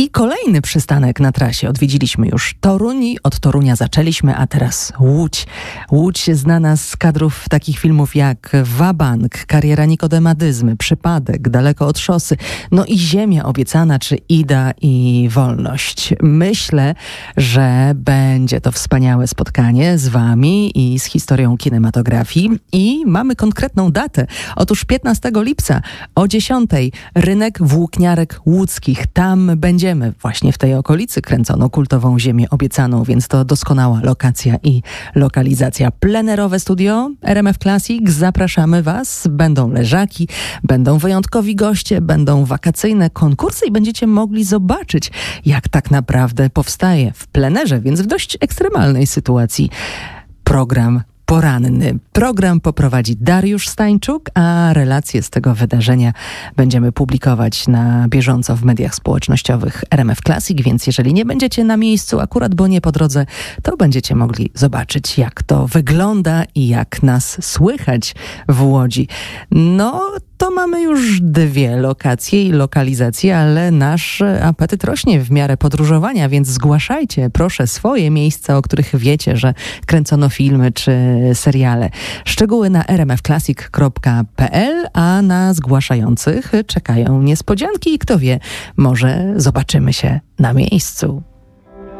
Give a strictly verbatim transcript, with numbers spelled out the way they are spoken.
I kolejny przystanek na trasie. Odwiedziliśmy już Toruń i od Torunia zaczęliśmy, a teraz Łódź. Łódź znana z kadrów takich filmów jak Wabank, Kariera Nikodemadyzmy, Przypadek, Daleko od szosy, no i Ziemia obiecana, czy Ida i Wolność. Myślę, że będzie to wspaniałe spotkanie z wami i z historią kinematografii i mamy konkretną datę. Otóż piętnastego lipca o dziesiątej rynek włókniarek łódzkich. Tam będziemy. Właśnie w tej okolicy kręcono kultową Ziemię obiecaną, więc to doskonała lokacja i lokalizacja. Plenerowe studio R M F Classic. Zapraszamy was. Będą leżaki, będą wyjątkowi goście, będą wakacyjne konkursy i będziecie mogli zobaczyć, jak tak naprawdę powstaje w plenerze, więc w dość ekstremalnej sytuacji program poranny. Program poprowadzi Dariusz Stańczuk, a relacje z tego wydarzenia będziemy publikować na bieżąco w mediach społecznościowych R M F Classic, więc jeżeli nie będziecie na miejscu akurat, bo nie po drodze, to będziecie mogli zobaczyć, jak to wygląda i jak nas słychać w Łodzi. No, to mamy już dwie lokacje i lokalizacje, ale nasz apetyt rośnie w miarę podróżowania, więc zgłaszajcie proszę swoje miejsca, o których wiecie, że kręcono filmy czy seriale. Szczegóły na r m f classic kropka p l, a na zgłaszających czekają niespodzianki i kto wie, może zobaczymy się na miejscu.